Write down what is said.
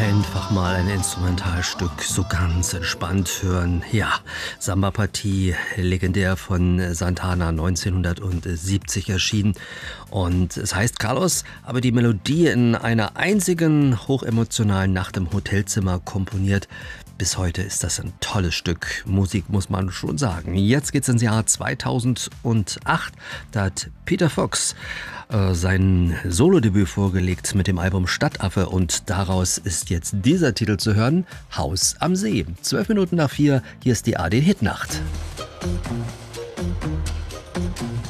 Einfach mal ein Instrumentalstück so ganz entspannt hören. Ja, Samba-Partie, legendär von Santana, 1970 erschienen. Und es heißt Carlos, aber die Melodie in einer einzigen hochemotionalen Nacht im Hotelzimmer komponiert. Bis heute ist das ein tolles Stück Musik, muss man schon sagen. Jetzt geht's ins Jahr 2008. Da hat Peter Fox sein Solodebüt vorgelegt mit dem Album Stadtaffe und daraus ist jetzt dieser Titel zu hören, Haus am See. 12 Minuten nach 4, hier ist die ARD Hitnacht.